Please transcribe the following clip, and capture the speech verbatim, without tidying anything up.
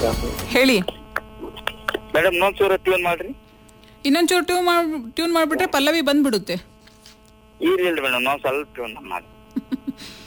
ಹೇಳಿ madam ಇನ್ನೊಂದ್ಸೂರ tune ಮಾಡ್ರಿ. ಇನ್ನೊಂಚೂರು tune ಮಾಡ್ ಟ್ಯೂನ್ ಮಾಡಿಬಿಟ್ರೆ ಪಲ್ಲವಿ ಬಂದ್ಬಿಡುತ್ತೆ. ಇರ್ಲಿ ಮೇಡಮ್ ನಾವು ಸ್ವಲ್ಪ ಟ್ಯೂನ್ ಮಾಡಿ.